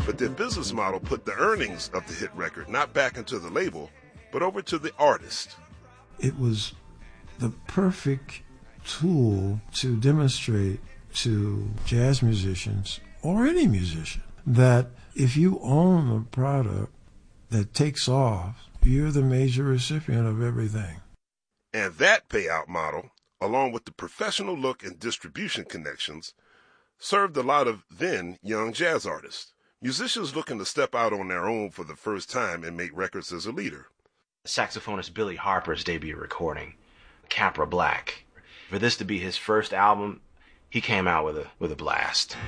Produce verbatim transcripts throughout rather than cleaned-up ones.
But their business model put the earnings of the hit record not back into the label, but over to the artist. It was the perfect tool to demonstrate to jazz musicians or any musician that if you own a product that takes off, you're the major recipient of everything. And that payout model, along with the professional look and distribution connections, served a lot of then young jazz artists, musicians looking to step out on their own for the first time and make records as a leader. Saxophonist Billy Harper's debut recording, Capra Black. For this to be his first album, he came out with a with a blast.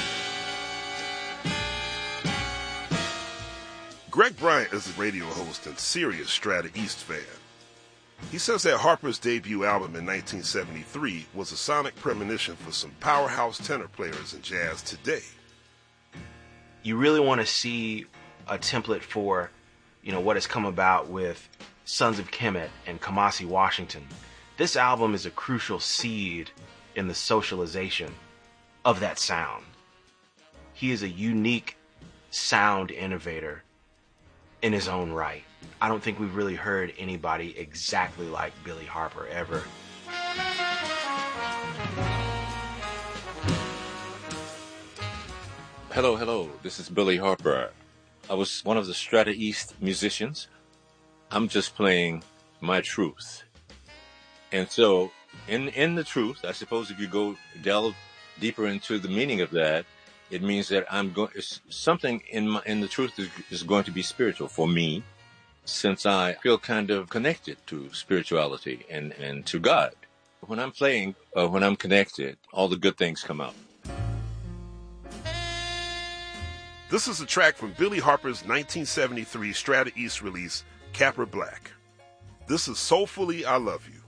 Greg Bryant is a radio host and serious Strata East fan. He says that Harper's debut album in nineteen seventy-three was a sonic premonition for some powerhouse tenor players in jazz today. You really want to see a template for, you know, what has come about with Sons of Kemet and Kamasi Washington. This album is a crucial seed in the socialization of that sound. He is a unique sound innovator in his own right. I don't think we've really heard anybody exactly like Billy Harper ever. Hello, hello. This is Billy Harper. I was one of the Strata East musicians. I'm just playing my truth. And so, in in the truth, I suppose if you go delve deeper into the meaning of that, it means that I'm going. Something in my in the truth is, is going to be spiritual for me, since I feel kind of connected to spirituality and and to God. When I'm playing, uh, when I'm connected, all the good things come out. This is a track from Billy Harper's nineteen seventy-three Strata East release, Capra Black. This is Soulfully I Love You.